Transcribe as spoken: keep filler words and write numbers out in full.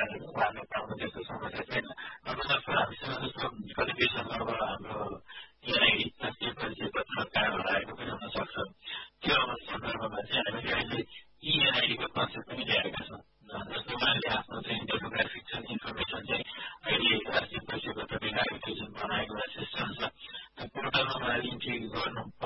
उहाँहरूले पाउनु त्यस्तो समस्या छैन तसर्थ हामीसँग जस्तो कतिपय सन्दर्भमा हाम्रो एनआइडी राष्ट्रिय परिचय पत्र कार्ड हराएको पनि हुन सक्छ त्यो सन्दर्भमा चाहिँ हामीले अहिले इएनआइडीको कन्सेप्ट पनि ल्याएका छौँ जस्तो उहाँले आफ्नो चाहिँ डेमोग्राफिक इन्फर्मेसन चाहिँ